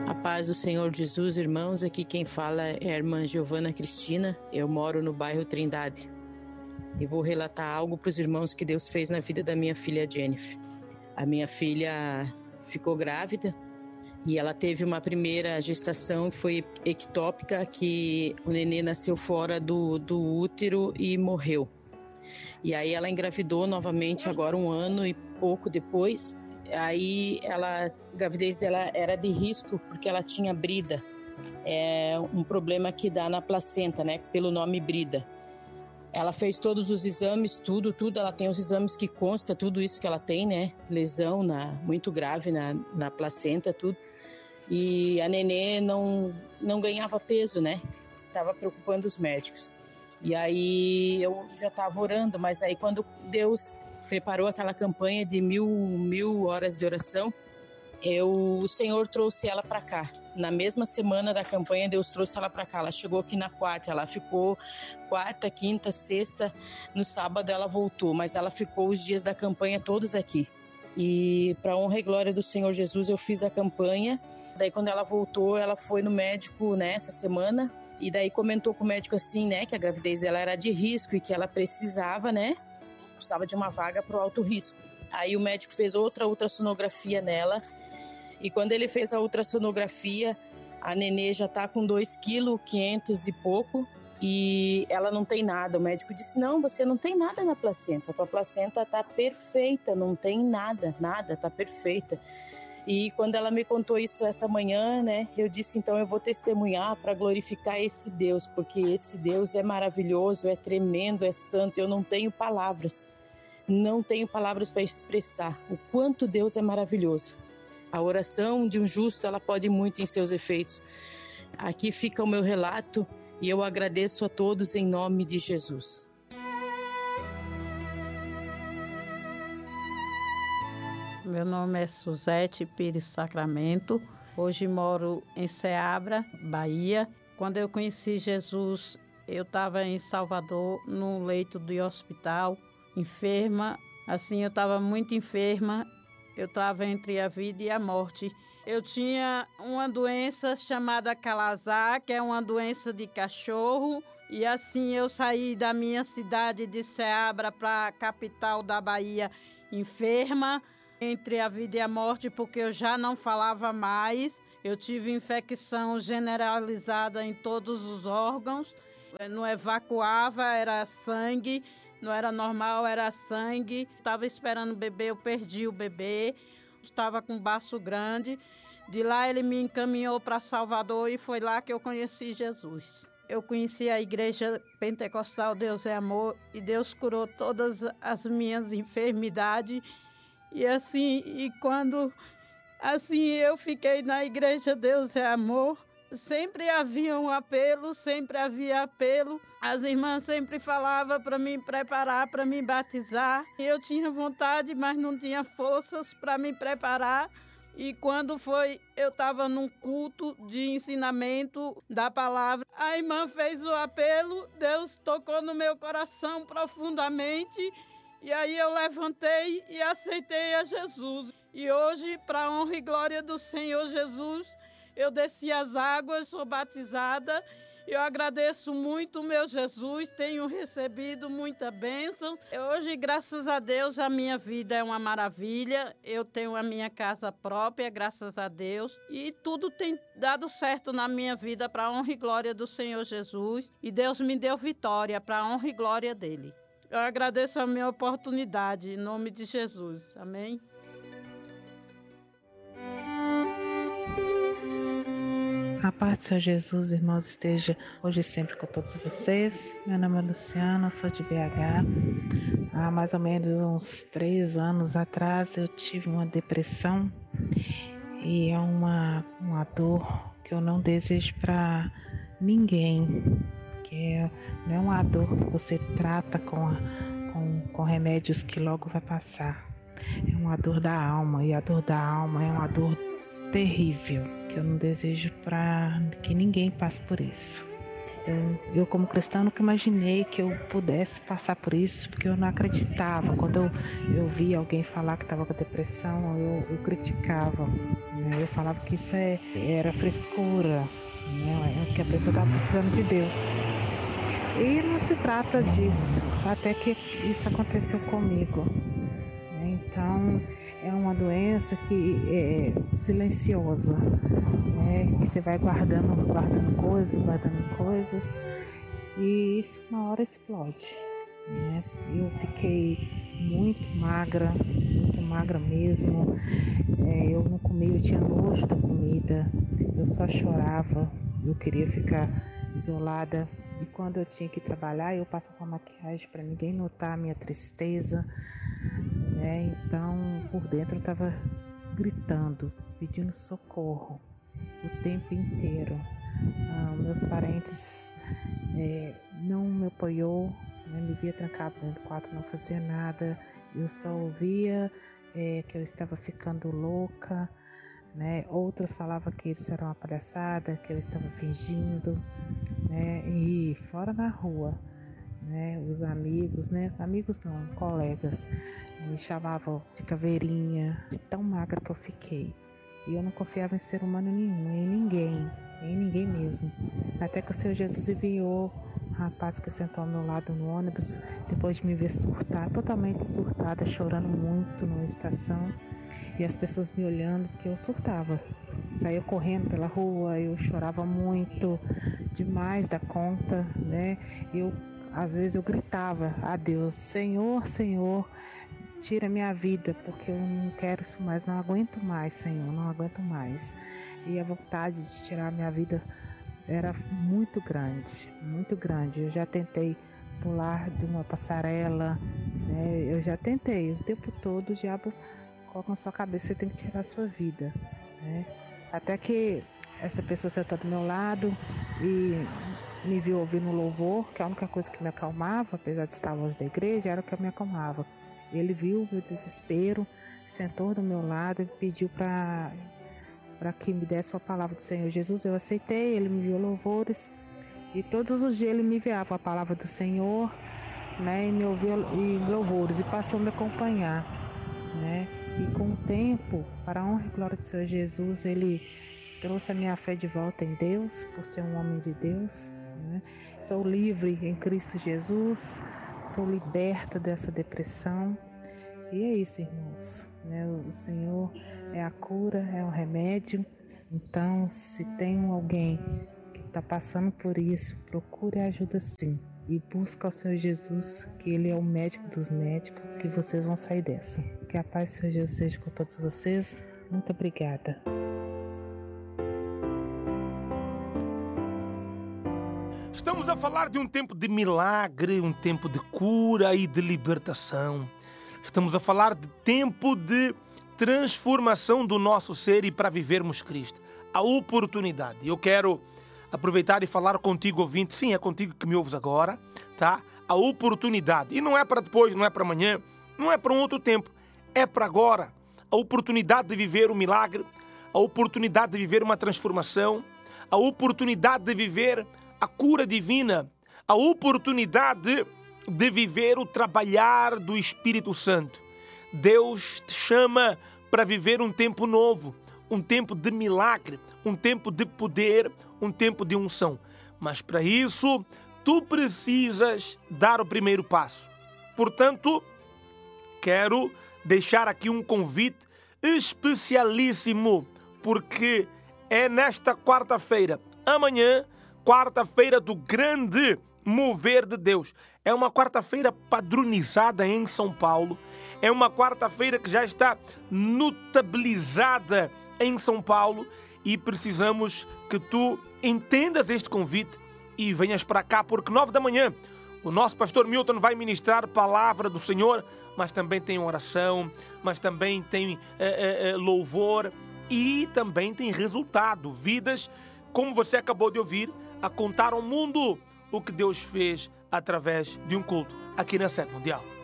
A paz do Senhor Jesus, irmãos. Aqui quem fala é a irmã Giovana Cristina. Eu moro no bairro Trindade e vou relatar algo para os irmãos que Deus fez na vida da minha filha Jennifer. A minha filha ficou grávida e ela teve uma primeira gestação, foi ectópica, que o nenê nasceu fora do útero e morreu. E aí ela engravidou novamente agora 1 ano e pouco depois. Aí a gravidez dela era de risco porque ela tinha brida. É um problema que dá na placenta, né? Pelo nome brida. Ela fez todos os exames, tudo. Ela tem os exames que consta tudo isso que ela tem, né? Lesão muito grave na placenta, tudo. E a nenê não ganhava peso, né? Tava preocupando os médicos. E aí eu já estava orando, mas aí quando Deus preparou aquela campanha de mil horas de oração, o Senhor trouxe ela para cá. Na mesma semana da campanha, Deus trouxe ela para cá. Ela chegou aqui na quarta, ela ficou quarta, quinta, sexta, no sábado ela voltou, mas ela ficou os dias da campanha todos aqui. E para honra e glória do Senhor Jesus, eu fiz a campanha. Daí quando ela voltou, ela foi no médico nessa semana, e daí comentou com o médico assim, né, que a gravidez dela era de risco e que ela precisava de uma vaga para o alto risco. Aí o médico fez outra ultrassonografia nela, e quando ele fez a ultrassonografia, a nenê já está com 2,5 kg e pouco, e ela não tem nada. O médico disse, não, você não tem nada na placenta, a tua placenta está perfeita, não tem nada, está perfeita. E quando ela me contou isso essa manhã, né, eu disse, então eu vou testemunhar para glorificar esse Deus, porque esse Deus é maravilhoso, é tremendo, é santo. Eu não tenho palavras para expressar o quanto Deus é maravilhoso. A oração de um justo, ela pode muito em seus efeitos. Aqui fica o meu relato e eu agradeço a todos em nome de Jesus. Meu nome é Suzete Pires Sacramento. Hoje moro em Ceabra, Bahia. Quando eu conheci Jesus, eu estava em Salvador, num leito de hospital, enferma. Assim, eu estava muito enferma. Eu estava entre a vida e a morte. Eu tinha uma doença chamada calazar, que é uma doença de cachorro. E assim, eu saí da minha cidade de Ceabra para a capital da Bahia, enferma, entre a vida e a morte, porque eu já não falava mais. Eu tive infecção generalizada em todos os órgãos. Não evacuava, era sangue. Não era normal, era sangue. Estava esperando o bebê, eu perdi o bebê. Estava com um baço grande. De lá ele me encaminhou para Salvador e foi lá que eu conheci Jesus. Eu conheci a igreja pentecostal Deus é Amor e Deus curou todas as minhas enfermidades. E quando eu fiquei na igreja Deus é Amor, sempre havia apelo. As irmãs sempre falavam para me preparar, para me batizar. Eu tinha vontade, mas não tinha forças para me preparar. E quando eu estava num culto de ensinamento da palavra, a irmã fez o apelo, Deus tocou no meu coração profundamente. E aí eu levantei e aceitei a Jesus. E hoje, para a honra e glória do Senhor Jesus, eu desci as águas, sou batizada. Eu agradeço muito o meu Jesus, tenho recebido muita bênção. Hoje, graças a Deus, a minha vida é uma maravilha. Eu tenho a minha casa própria, graças a Deus. E tudo tem dado certo na minha vida para a honra e glória do Senhor Jesus. E Deus me deu vitória para a honra e glória dele. Eu agradeço a minha oportunidade, em nome de Jesus. Amém? A paz do Senhor Jesus, irmãos, esteja hoje e sempre com todos vocês. Meu nome é Luciana, sou de BH. Há mais ou menos uns 3 anos atrás eu tive uma depressão e é uma dor que eu não desejo para ninguém. Não é uma dor que você trata com remédios que logo vai passar. É uma dor da alma, e a dor da alma é uma dor terrível, que eu não desejo para que ninguém passe por isso. Eu como cristã nunca imaginei que eu pudesse passar por isso, porque eu não acreditava. Quando eu via alguém falar que estava com depressão, eu criticava, né? Eu falava que isso era frescura, né? Que a pessoa estava precisando de Deus. E não se trata disso, até que isso aconteceu comigo. Então, é uma doença que é silenciosa, né? Que você vai guardando coisas, e isso uma hora explode, né? Eu fiquei muito magra mesmo. Eu não comia, eu tinha nojo da comida, eu só chorava, eu queria ficar isolada. E quando eu tinha que trabalhar, eu passava maquiagem para ninguém notar a minha tristeza, né? Então, por dentro eu estava gritando, pedindo socorro o tempo inteiro. Meus parentes não me apoiou, né? Me via trancado dentro do quarto, não fazia nada. Eu só ouvia que eu estava ficando louca, né? Outros falavam que isso era uma palhaçada, que eu estava fingindo, né? E fora na rua, né? Os amigos, né? Amigos não, colegas, me chamavam de caveirinha, de tão magra que eu fiquei. E eu não confiava em ser humano nenhum, em ninguém mesmo. Até que o Senhor Jesus enviou um rapaz que sentou ao meu lado no ônibus, depois de me ver surtar, totalmente surtada, chorando muito numa estação. E as pessoas me olhando, porque eu surtava. Saía correndo pela rua, eu chorava muito, demais da conta, né? Às vezes eu gritava a Deus: Senhor, Senhor, tira minha vida, porque eu não quero isso mais, não aguento mais, Senhor, não aguento mais. E a vontade de tirar minha vida era muito grande, muito grande. Eu já tentei pular de uma passarela, né? Eu já tentei, o tempo todo o diabo coloca na sua cabeça, você tem que tirar a sua vida, né? Até que essa pessoa sentou do meu lado e me viu ouvindo louvor, que a única coisa que me acalmava, apesar de estar longe da igreja, era o que me acalmava. Ele viu o meu desespero, sentou do meu lado e pediu para que me desse uma palavra do Senhor Jesus. Eu aceitei, ele me enviou louvores, e todos os dias ele me enviava a palavra do Senhor, né? E me ouvia em louvores, e passou a me acompanhar, né? E com o tempo, para a honra e glória do Senhor Jesus, ele trouxe a minha fé de volta em Deus, por ser um homem de Deus, né? Sou livre em Cristo Jesus, sou liberta dessa depressão. E é isso, irmãos, né? O Senhor é a cura, é o remédio. Então, se tem alguém que está passando por isso, procure ajuda sim. E busca o Senhor Jesus, que Ele é o médico dos médicos, que vocês vão sair dessa. Que a paz do Senhor Jesus seja com todos vocês. Muito obrigada. Estamos a falar de um tempo de milagre, um tempo de cura e de libertação. Estamos a falar de tempo de transformação do nosso ser e para vivermos Cristo. A oportunidade. Eu quero aproveitar e falar contigo, ouvinte. Sim, é contigo que me ouves agora, tá? A oportunidade. E não é para depois, não é para amanhã, não é para um outro tempo. É para agora. A oportunidade de viver o milagre, a oportunidade de viver uma transformação, a oportunidade de viver a cura divina, a oportunidade de viver o trabalhar do Espírito Santo. Deus te chama para viver um tempo novo, um tempo de milagre, um tempo de poder, um tempo de unção. Mas para isso, tu precisas dar o primeiro passo. Portanto, quero deixar aqui um convite especialíssimo, porque é nesta quarta-feira, amanhã, quarta-feira do grande mover de Deus. É uma quarta-feira padronizada em São Paulo. É uma quarta-feira que já está notabilizada em São Paulo e precisamos que tu entendas este convite e venhas para cá, porque 9 da manhã o nosso pastor Milton vai ministrar palavra do Senhor, mas também tem oração, mas também tem louvor e também tem resultado, vidas, como você acabou de ouvir, a contar ao mundo o que Deus fez através de um culto aqui na Sede Mundial.